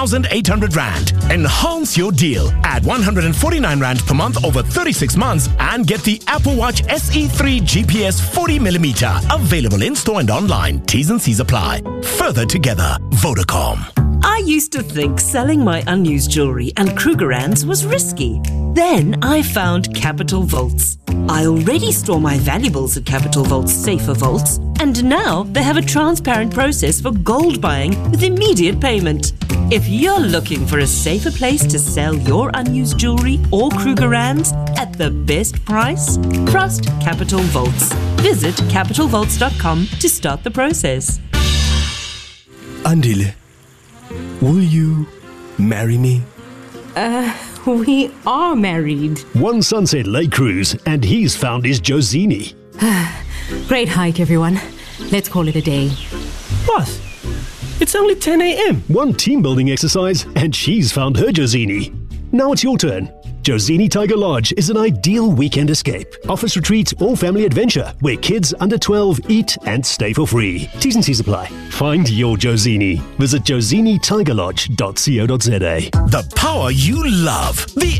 1,800 Rand. Enhance your deal. Add 149 Rand per month over 36 months and get the Apple Watch SE3 GPS 40mm. Available in-store and online. T's and C's apply. Further together. Vodacom. I used to think selling my unused jewellery and Krugerrands was risky. Then I found Capital Vaults. I already store my valuables at Capital Vault's safer vaults, and now they have a transparent process for gold buying with immediate payment. If you're looking for a safer place to sell your unused jewellery or Krugerrands at the best price, trust Capital Vaults. Visit capitalvaults.com to start the process. Andile, will you marry me? We are married. One Sunset Lake cruise, and he's found his Josini. Great hike, everyone. Let's call it a day. Boss, it's only 10 a.m. One team building exercise, and she's found her Josini. Now it's your turn. Josini Tiger Lodge is an ideal weekend escape. Office retreat or family adventure where kids under 12 eat and stay for free. T's and C's apply. Find your Josini. Visit josinitigerlodge.co.za. The power you love. The